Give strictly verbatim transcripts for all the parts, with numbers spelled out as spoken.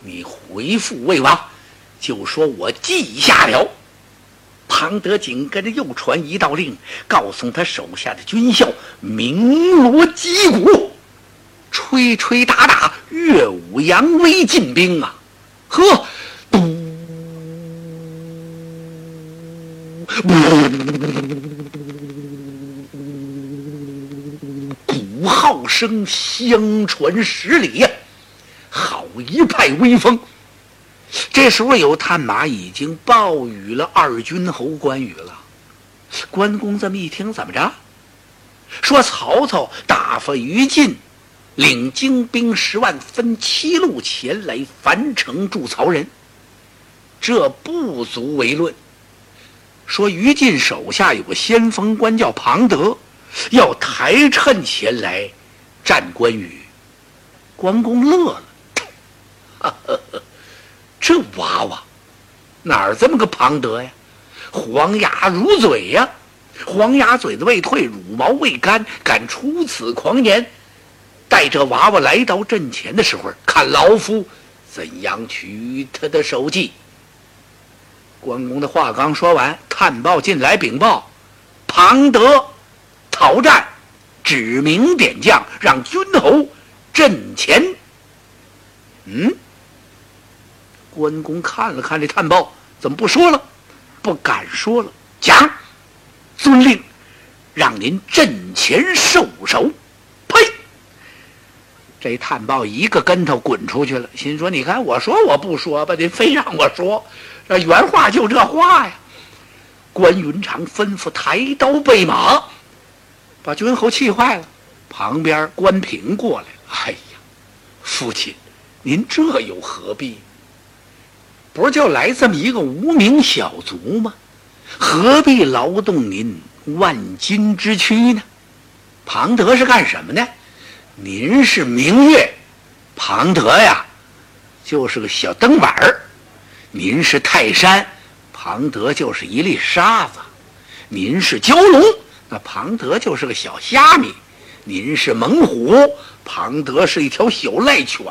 你回复魏王，就说我记下了。庞德紧跟着又传一道令，告诉他手下的军校鸣锣击鼓，吹吹打打，乐舞扬威进兵啊！呵，鼓号声相传十里呀，好一派威风。这时候有探马已经报与了二军侯关羽了。关公这么一听，怎么着？说曹操打发于禁领精兵十万，分七路前来樊城助曹仁。这不足为论。说于禁手下有个先锋官叫庞德，要抬衬前来战关羽。关公乐了，哈哈哈，这娃娃哪儿这么个庞德呀？黄牙如嘴呀！黄牙嘴子未退，乳毛未干，敢出此狂言。待这娃娃来到阵前的时候，看老夫怎样取他的首级。关公的话刚说完，探报进来禀报，庞德讨战，指名点将，让军侯阵前。嗯，关公看了看这探报，怎么不说了？不敢说了。讲，遵令，让您阵前受首。呸！这探报一个跟头滚出去了，心说：你看，我说我不说吧，您非让我说，这原话就这话呀。关云长吩咐抬刀备马，把军侯气坏了。旁边关平过来了，哎呀，父亲，您这又何必？不是就来这么一个无名小卒吗？何必劳动您万金之躯呢？庞德是干什么呢？您是明月，庞德呀就是个小灯板儿；您是泰山，庞德就是一粒沙子；您是蛟龙，那庞德就是个小虾米；您是猛虎，庞德是一条小赖犬；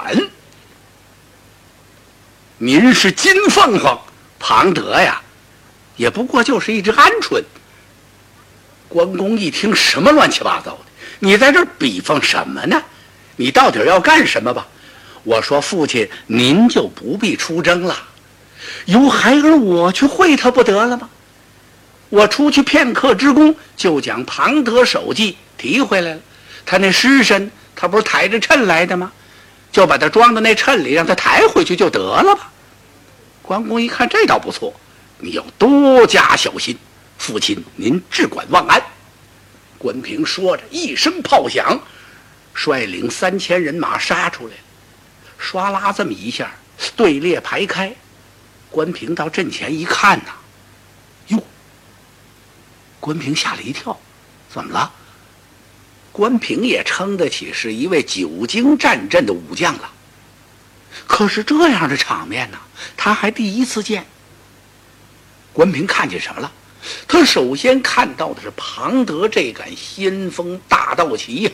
您是金凤凰，庞德呀也不过就是一只鹌鹑。关公一听，什么乱七八糟的？你在这儿比方什么呢？你到底要干什么吧？我说父亲，您就不必出征了，由孩儿我去会他不得了吗？我出去片刻之功，就将庞德首级提回来了。他那尸身，他不是抬着秤来的吗？就把他装到那秤里，让他抬回去就得了吧。关公一看，这倒不错，你要多加小心。父亲您只管万安。关平说着，一声炮响，率领三千人马杀出来了。唰啦这么一下，队列排开。关平到阵前一看呐，哟！关平吓了一跳，怎么了？关平也称得起是一位久经战阵的武将了，可是这样的场面呢，他还第一次见。关平看见什么了？他首先看到的是庞德这杆先锋大道旗呀。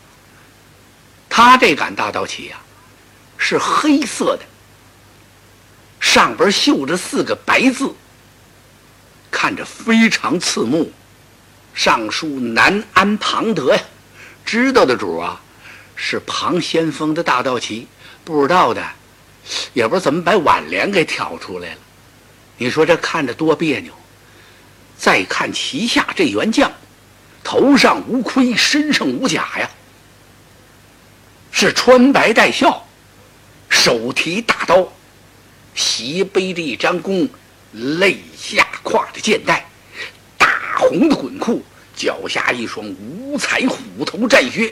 他这杆大道旗呀是黑色的，上边绣着四个白字，看着非常刺目，上书南安庞德呀。知道的主啊是庞先锋的大道旗，不知道的也不知道怎么把挽联给挑出来了。你说这看着多别扭。再看旗下这员将，头上无盔，身上无甲呀，是穿白带孝，手提大刀，斜背着一张弓，肋下挎着箭袋，大红的滚裤，脚下一双五彩虎头战靴，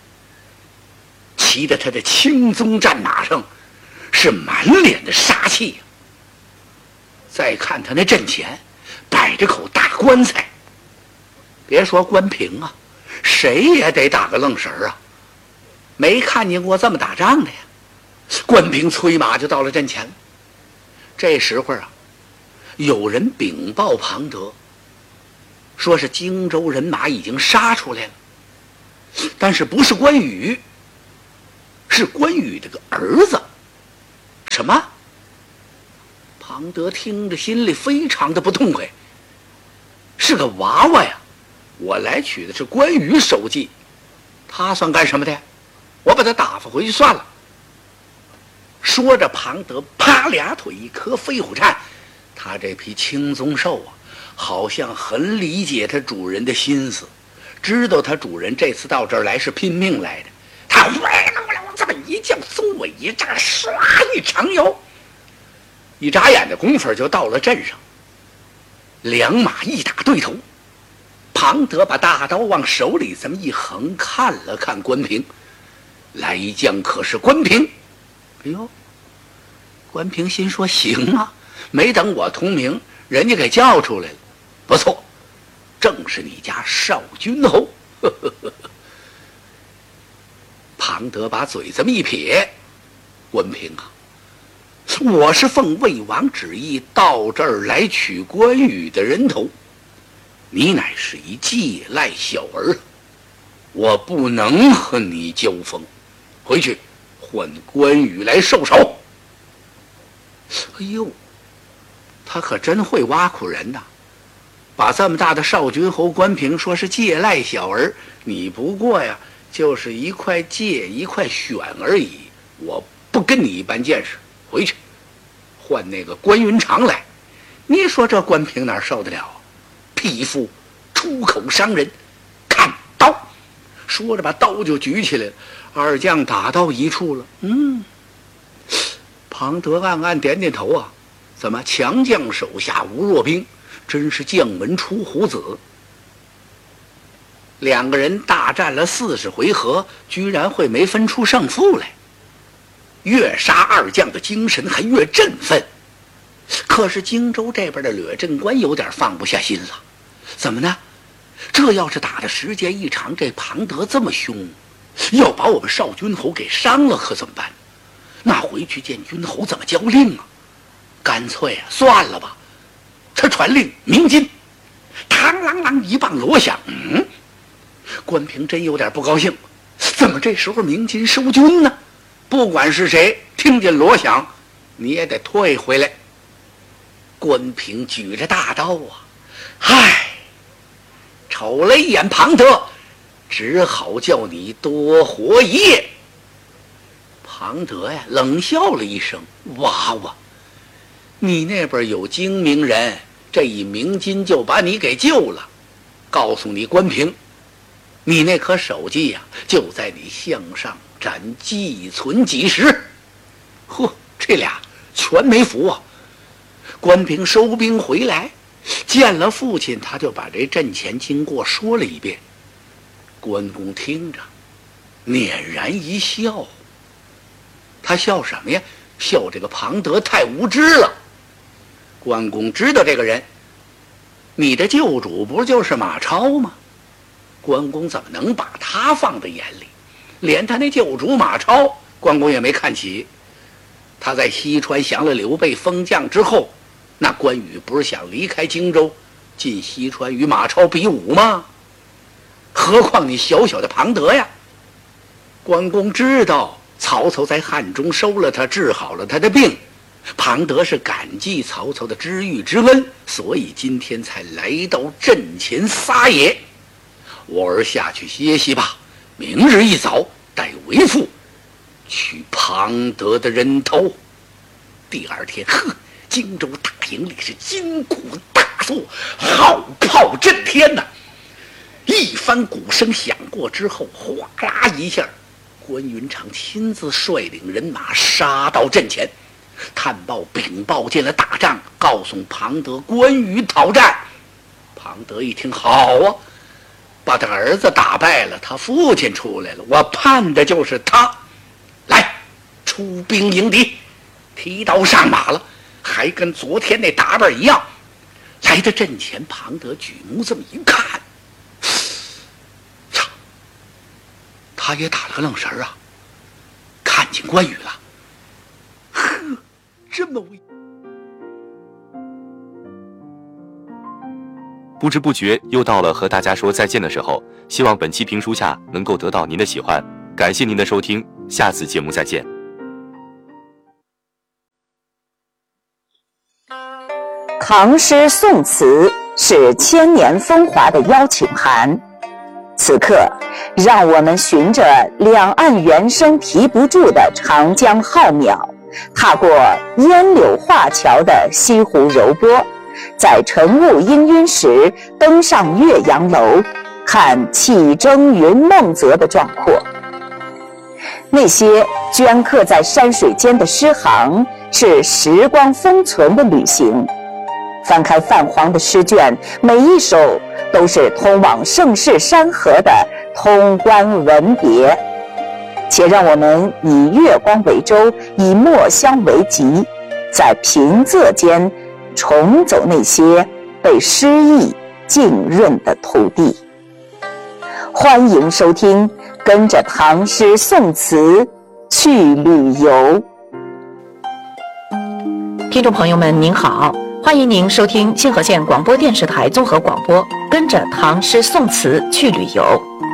骑着他的青鬃战马上是满脸的杀气呀。再看他那阵前摆着口大棺材，别说关平啊，谁也得打个愣神啊，没看见过这么打仗的呀。关平催马就到了阵前了。这时候啊，有人禀报庞德，说是荆州人马已经杀出来了，但是不是关羽，是关羽这个儿子。 什么？庞德听着心里非常的不痛快，是个娃娃呀！我来取的是关羽首级，他算干什么的？我把他打发回去算了。说着，庞德啪俩腿一磕飞虎颤，他这匹青鬃兽啊，好像很理解他主人的心思，知道他主人这次到这儿来是拼命来的。他喂了我了，这么一叫，松尾一炸，唰一长腰，一眨眼的功夫就到了镇上。两马一打对头，庞德把大刀往手里这么一横，看了看关平，来将可是关平。哎呦，关平心说行啊，没等我通名，人家给叫出来了，不错，正是你家少君侯。呵呵呵呵。庞德把嘴这么一撇，关平啊，我是奉魏王旨意到这儿来取关羽的人头，你乃是一借赖小儿，我不能和你交锋，回去换关羽来受首。哎呦，他可真会挖苦人呐！把这么大的少君侯关平说是借赖小儿，你不过呀就是一块借一块选而已，我不跟你一般见识，回去换那个关云长来。你说这关平哪受得了？匹夫出口伤人，看刀！说着把刀就举起来了。二将打到一处了，嗯，庞德暗暗点点头啊，怎么强将手下无弱兵，真是将门出虎子。两个人大战了四十回合，居然会没分出胜负来，越杀二将的精神还越振奋。可是荆州这边的掠阵官有点放不下心了，怎么呢？这要是打的时间一长，这庞德这么凶，要把我们少君侯给伤了，可怎么办？那回去见君侯怎么交令啊？干脆啊，算了吧。他传令鸣金，嘡啷啷一棒锣响，嗯，关平真有点不高兴，怎么这时候鸣金收军呢？不管是谁，听见锣响，你也得退回来。关平举着大刀啊，唉，瞅了一眼庞德，只好叫你多活一夜。庞德呀，冷笑了一声：“娃娃，你那边有精明人，这一鸣金就把你给救了。告诉你关平，你那颗手记呀、啊，就在你项上展寄存几时。”呵，这俩全没服啊！关平收兵回来，见了父亲，他就把这阵前经过说了一遍。关公听着，捻然一笑。他笑什么呀？笑这个庞德太无知了。关公知道这个人，你的救主不就是马超吗？关公怎么能把他放在眼里？连他那救主马超，关公也没看起。他在西川降了刘备封将之后，那关羽不是想离开荆州，进西川与马超比武吗？何况你小小的庞德呀！关公知道曹操在汉中收了他，治好了他的病，庞德是感激曹操的知遇之恩，所以今天才来到阵前撒野。我儿下去歇息吧，明日一早带为父取庞德的人头。第二天，呵，荆州大营里是金鼓大作，号炮震天呐！一番鼓声响过之后，哗啦一下，关云长亲自率领人马杀到阵前，探报禀报见了大帐，告诉庞德关羽讨战。庞德一听，好啊，把他儿子打败了，他父亲出来了，我盼的就是他。来，出兵迎敌，提刀上马了，还跟昨天那打扮一样。来到阵前，庞德举目这么一看，操，他也打了个愣神啊，看见关羽了。呵，这么威！ 不知不觉又到了和大家说再见的时候，希望本期评书下能够得到您的喜欢，感谢您的收听，下次节目再见。 唐诗宋词是千年风华的邀请函。此刻，让我们循着两岸猿声啼不住的长江浩渺，踏过烟柳画桥的西湖柔波，在晨雾氤氲时登上岳阳楼，看气蒸云梦泽的壮阔。那些镌刻在山水间的诗行，是时光封存的旅行。翻开泛黄的诗卷，每一首都是通往盛世山河的通关文别。且让我们以月光为舟，以墨香为笈，在平仄间重走那些被诗意浸润的土地。欢迎收听，跟着唐诗宋词去旅游。 听众朋友们您好，欢迎您收听星河县广播电视台综合广播，跟着唐诗宋词去旅游。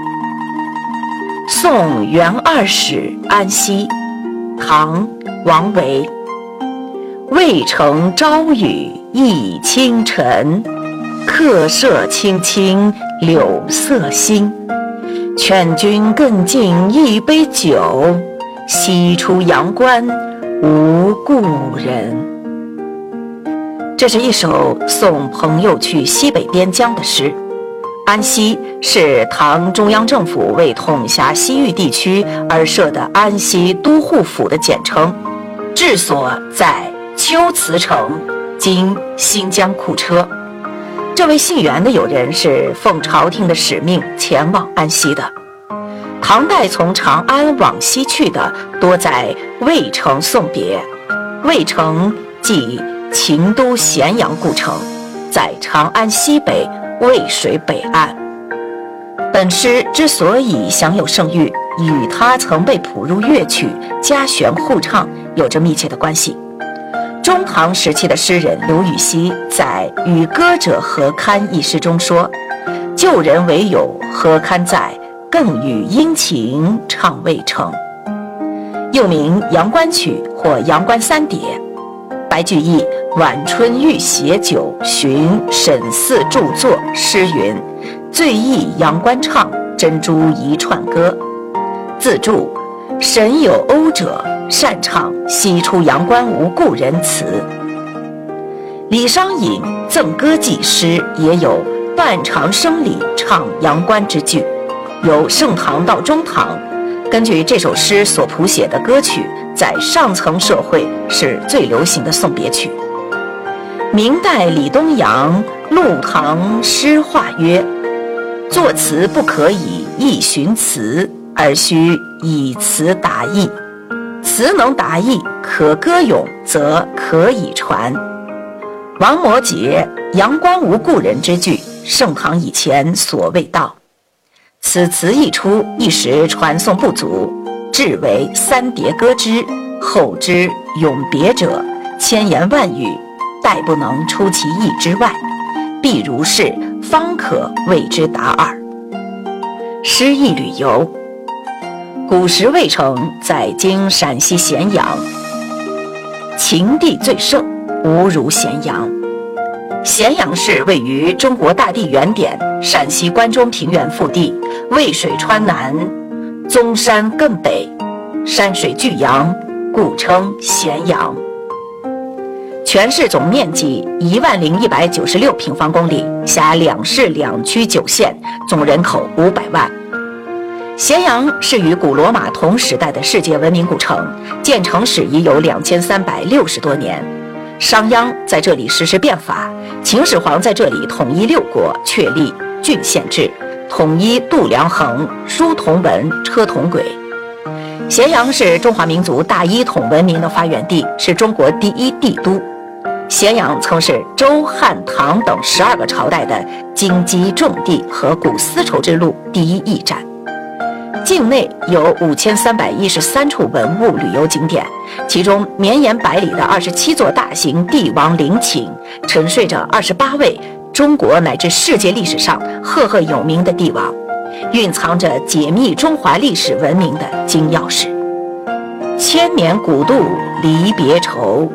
送元二使安西，唐·王维。渭城朝雨浥轻尘，客舍青青柳色新。劝君更尽一杯酒，西出阳关无故人。这是一首送朋友去西北边疆的诗。安西是唐中央政府为统辖西域地区而设的安西都护府的简称，治所在龟兹城，今新疆库车。这位姓袁的友人是奉朝廷的使命前往安西的。唐代从长安往西去的多在渭城送别，渭城即秦都咸阳故城，在长安西北渭水北岸。本诗之所以享有盛誉，与他曾被谱入乐曲、家弦互唱有着密切的关系。中唐时期的诗人刘禹锡在《与歌者何堪》一诗中说：“旧人唯有何堪在，更与殷勤唱渭城。”又名《阳关曲》或《阳关三叠》。白居易《晚春遇携酒寻沈四著作》诗云：“醉忆阳关唱，珍珠一串歌。”自注：沈有讴者，擅唱西出阳关无故人词。李商隐《赠歌记》诗也有断肠声里唱阳关之句。由盛唐到中唐，根据这首诗所谱写的歌曲，在上层社会是最流行的送别曲。明代李东阳《陆唐诗话》曰：“作词不可以意寻词，而须以词达意。词能达意，可歌咏，则可以传。”王摩诘《阳关无故人》之句，盛唐以前所未到。此词一出，一时传颂不足，至为三叠歌之，后之咏别者，千言万语，殆不能出其意之外，必如是，方可谓之达耳。诗意旅游。古时渭城在今陕西咸阳，秦地最盛，无如咸阳。咸阳市位于中国大地原点陕西关中平原腹地，渭水川南，宗山艮北，山水俱扬，故称咸阳。全市总面积一万零一百九十六平方公里，辖两市两区九县，总人口五百万。咸阳是与古罗马同时代的世界文明古城，建成史已有两千三百六十多年。商鞅在这里实施变法，秦始皇在这里统一六国，确立郡县制，统一度量衡，书同文，车同轨。咸阳是中华民族大一统文明的发源地，是中国第一帝都。咸阳曾是周、汉、唐等十二个朝代的经畿重地和古丝绸之路第一驿站。境内有五千三百一十三处文物旅游景点，其中绵延百里的二十七座大型帝王陵寝，沉睡着二十八位中国乃至世界历史上赫赫有名的帝王，蕴藏着解密中华历史文明的金钥匙。千年古渡离别愁，